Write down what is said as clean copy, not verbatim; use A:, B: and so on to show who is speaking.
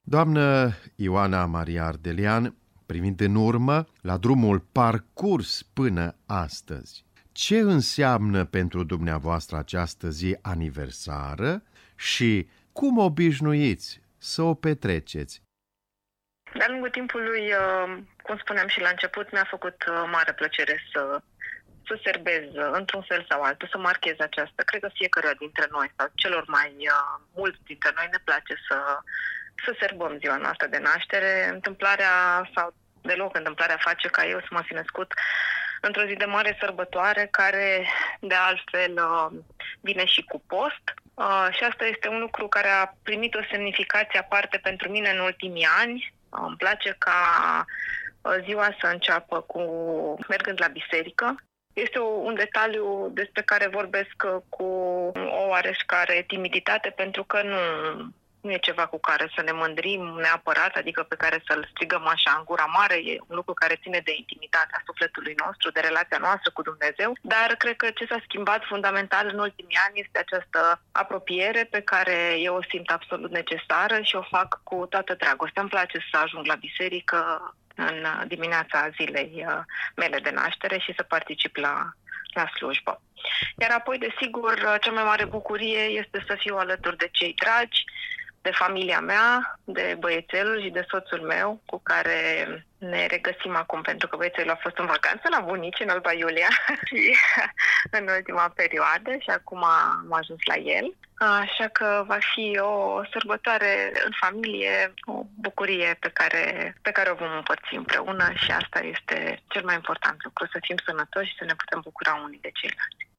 A: Doamnă Ioana Maria Ardelean, privind în urmă la drumul parcurs până astăzi, ce înseamnă pentru dumneavoastră această zi aniversară și cum obișnuiți să o petreceți?
B: De-a lungul timpului, cum spuneam și la început, mi-a făcut mare plăcere să serbez într-un fel sau altul, să marchez aceasta. Cred că fiecare dintre noi sau celor mai mulți dintre noi ne place să serbăm ziua noastră de naștere. Întâmplarea sau deloc întâmplarea face ca eu să mă fi născut într-o zi de mare sărbătoare care de altfel vine și cu post. Și asta este un lucru care a primit o semnificație aparte pentru mine în ultimii ani. Îmi place ca ziua să înceapă mergând la biserică. Este un detaliu despre care vorbesc cu o oareșcare timiditate, pentru că nu e ceva cu care să ne mândrim neapărat, adică pe care să-l strigăm așa în gura mare. E un lucru care ține de intimitatea sufletului nostru, de relația noastră cu Dumnezeu. Dar cred că ce s-a schimbat fundamental în ultimii ani este această apropiere pe care eu o simt absolut necesară și o fac cu toată dragostea. Îmi place să ajung la biserică în dimineața zilei mele de naștere și să particip la slujbă. Iar apoi, desigur, cea mai mare bucurie este să fiu alături de cei dragi, de familia mea, de băiețelul și de soțul meu, cu care ne regăsim acum, pentru că băiețelul a fost în vacanță la bunici în Alba Iulia și în ultima perioadă și acum am ajuns la el. Așa că va fi o sărbătoare în familie, o bucurie pe care o vom împărți împreună și asta este cel mai important lucru, să fim sănătoși și să ne putem bucura unii de ceilalți.